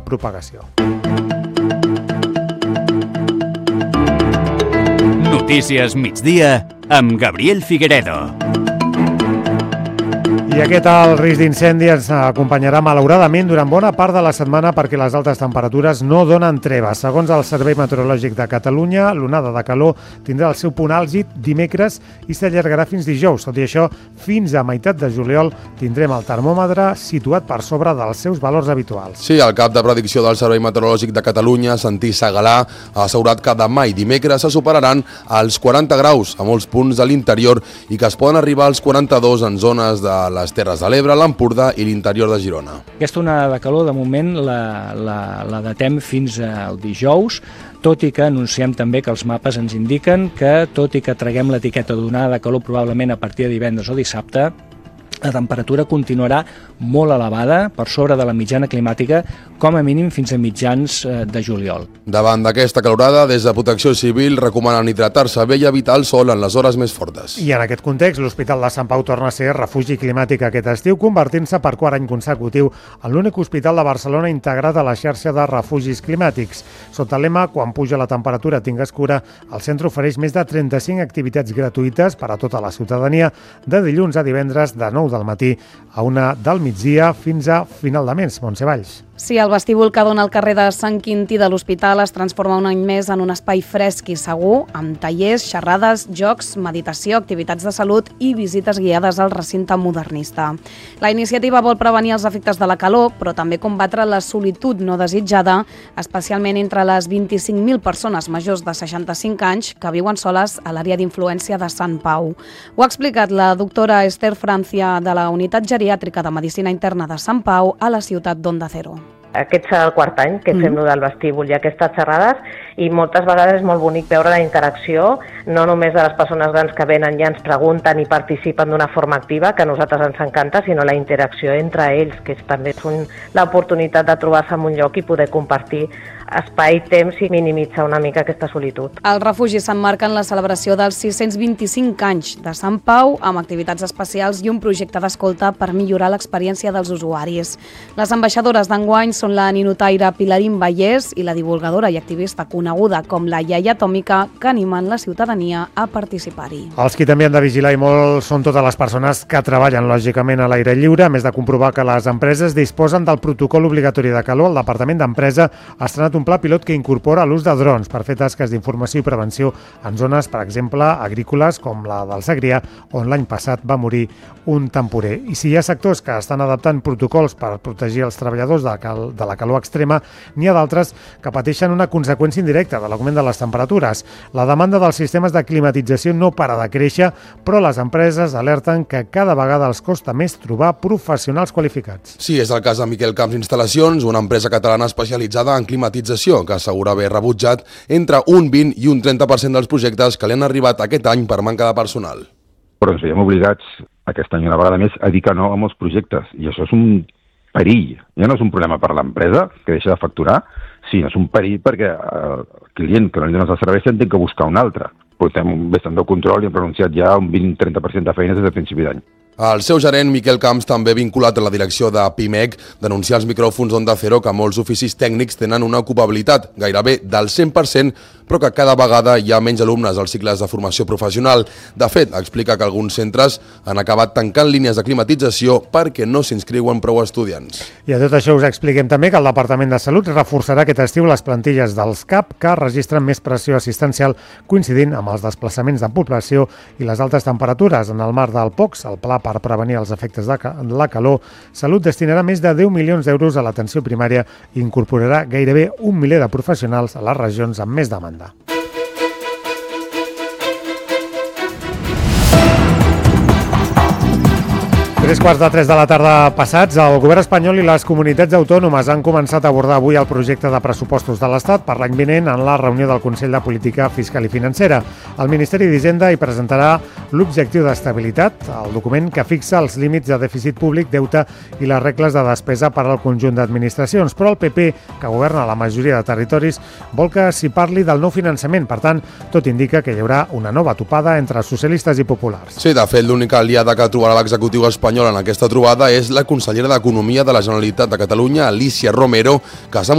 propagació. Notícies migdia amb Gabriel Figueredo. I aquest el risc d'incendi ens acompanyarà malauradament durant bona part de la setmana perquè les altes temperatures no donen treva. Segons el Servei Meteorològic de Catalunya, l'onada de calor tindrà el seu punt àlgid dimecres i s'allargarà fins dijous. Tot i això, fins a meitat de juliol tindrem el termòmetre situat per sobre dels seus valors habituals. Sí, el cap de predicció del Servei Meteorològic de Catalunya, Santi Segalà, ha assegurat que demà i dimecres se superaran els 40 graus a molts punts de l'interior i que es poden arribar als 42 en zones de les Terres de l'Ebre, l'Empordà i l'interior de Girona. Aquesta onada de calor, de moment, la datem fins al dijous, tot i que anunciem també que els mapes ens indiquen que, tot i que traguem l'etiqueta d'onada de calor probablement a partir de divendres o dissabte, la temperatura continuarà molt elevada, per sobre de la mitjana climàtica, com a mínim fins a mitjans de juliol. Davant d'aquesta calorada, des de Protecció Civil recomanen hidratar-se bé i evitar el sol en les hores més fortes. I en aquest context, l'Hospital de Sant Pau torna a ser refugi climàtic aquest estiu, convertint-se per quart any consecutiu en l'únic hospital de Barcelona integrat a la xarxa de refugis climàtics. Sota el lema "Quan puja la temperatura, tingues cura", el centre ofereix més de 35 activitats gratuïtes per a tota la ciutadania, de dilluns a divendres de 9 del matí a 1 del migdia fins a final de mes. Montse Valls. Sí, el vestíbul que dona al carrer de Sant Quintí de l'Hospital es transforma un any més en un espai fresc i segur, amb tallers, xerrades, jocs, meditació, activitats de salut i visites guiades al recinte modernista. La iniciativa vol prevenir els efectes de la calor, però també combatre la solitud no desitjada, especialment entre les 25.000 persones majors de 65 anys que viuen soles a l'àrea d'influència de Sant Pau. Ho ha explicat la doctora Esther Francia de la Unitat Geriàtrica de Medicina Interna de Sant Pau a la ciutat d'Onda Cero. Aquest serà el quart any que fem del vestíbul i aquestes xerrades i moltes vegades és molt bonic veure la interacció, no només de les persones grans que venen i ens pregunten i participen d'una forma activa, que a nosaltres ens encanta, sinó la interacció entre ells, que també és l'oportunitat de trobar-se en un lloc i poder compartir espai i temps i minimitzar una mica aquesta solitud. El refugi s'emmarca en la celebració dels 625 anys de Sant Pau, amb activitats especials i un projecte d'escolta per millorar l'experiència dels usuaris. Les ambaixadores d'enguany són la ninotaire Pilarín Vallès i la divulgadora i activista coneguda com la iaia atòmica, que animen la ciutadania a participar-hi. Els qui també han de vigilar i molt són totes les persones que treballen lògicament a l'aire lliure. A més de comprovar que les empreses disposen del protocol obligatori de calor, el Departament d'Empresa ha estrenat un pla pilot que incorpora l'ús de drons per fer tasques d'informació i prevenció en zones, per exemple, agrícoles com la del Segrià, on l'any passat va morir un temporer. I si hi ha sectors que estan adaptant protocols per protegir els treballadors de la calor extrema, n'hi ha d'altres que pateixen una conseqüència indirecta de l'augment de les temperatures. La demanda dels sistemes de climatització no para de créixer, però les empreses alerten que cada vegada els costa més trobar professionals qualificats. Sí, és el cas de Miquel Camps Instal·lacions, una empresa catalana especialitzada en climatització, que assegura haver rebutjat entre un 20 i un 30% dels projectes que li han arribat aquest any per manca de personal. Però ens veiem obligats aquest any una vegada més a dir que no a molts projectes, i això és un perill. Ja no és un problema per l'empresa, que deixa de facturar, sí, és un perill perquè el client que no li dones el servei s'en té que buscar un altre. Portem bastant de control i hem renunciat ja a un 20-30% de feines des del principi d'any. El seu gerent, Miquel Camps, també vinculat a la direcció de PIMEC, denuncia als micròfons d'Onda Cero que molts oficis tècnics tenen una ocupabilitat gairebé del 100%, però que cada vegada hi ha menys alumnes als cicles de formació professional. De fet, explica que alguns centres han acabat tancant línies de climatització perquè no s'inscriuen prou estudiants. I a tot això us expliquem també que el Departament de Salut reforçarà aquest estiu les plantilles dels CAP que registren més pressió assistencial coincidint amb els desplaçaments de població i les altes temperatures. En el marc del POCS, el Pla per prevenir els efectes de la calor, Salut destinarà més de 10 milions d'euros a l'atenció primària i incorporarà gairebé 1 miler de professionals a les regions amb més demanda. 3:45 de la tarda passats, el govern espanyol i les comunitats autònomes han començat a abordar avui el projecte de pressupostos de l'Estat per l'any vinent en la reunió del Consell de Política Fiscal i Financera. El Ministeri d'Hisenda hi presentarà l'objectiu d'estabilitat, el document que fixa els límits de dèficit públic, deute i les regles de despesa per al conjunt d'administracions. Però el PP, que governa la majoria de territoris, vol que s'hi parli del nou finançament. Per tant, tot indica que hi haurà una nova topada entre socialistes i populars. Sí, de fet, l'única aliada que trobarà l'executiu espanyol en aquesta trobada és la consellera d'Economia de la Generalitat de Catalunya, Alícia Romero, que s'ha